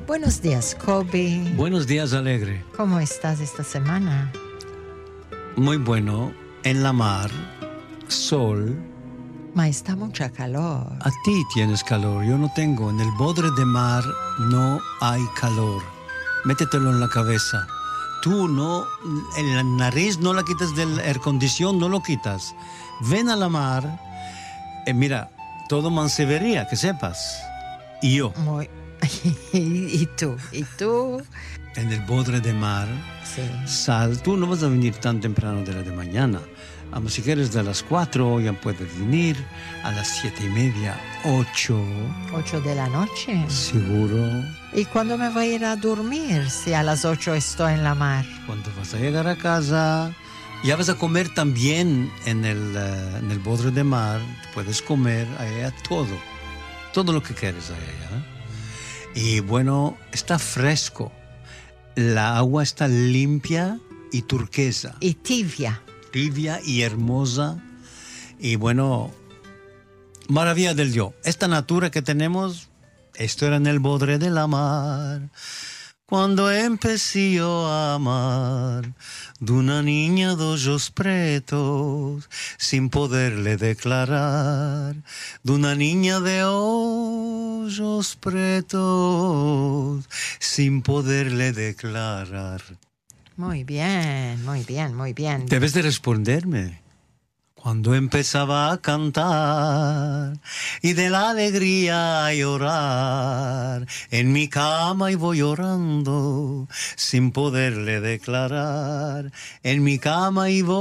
Buenos días, Kobe. Buenos días, Alegre. ¿Cómo estás esta semana? Muy bueno. En la mar, sol. Ma está mucha calor. A ti tienes calor, yo no tengo. En el bodre de mar no hay calor. Métetelo en la cabeza. Tú no, en la nariz no la quitas del air condition, no lo quitas. Ven a la mar. Mira, todo mansevería, que sepas. Y yo. Muy... ¿Y tú? En el bodre de mar, Sí. sal. Tú no vas a venir tan temprano de la de mañana. Si quieres de las 4 ya puedes venir. A las 7:30, 8. 8 de la noche. Seguro. ¿Y cuándo me voy a ir a dormir si a las 8 estoy en la mar? Cuando vas a llegar a casa, ya vas a comer también en el bodre de mar. Puedes comer allá todo lo que quieres allá. Y bueno, está fresco. La agua está limpia y turquesa. Y tibia. Tibia y hermosa. Y bueno, maravilla del Dios. Esta natura que tenemos, esto era en el bodre de la mar. Cuando empecé yo a amar de una niña de ojos pretos, sin poderle declarar, de una niña de ojos pretos, sin poderle declarar. Muy bien. Debes de responderme. Cuando empezaba a cantar y de la alegría a llorar, en mi cama iba llorando sin poderle declarar. En mi cama iba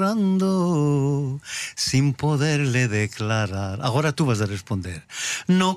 llorando sin poderle declarar. Ahora tú vas a responder. No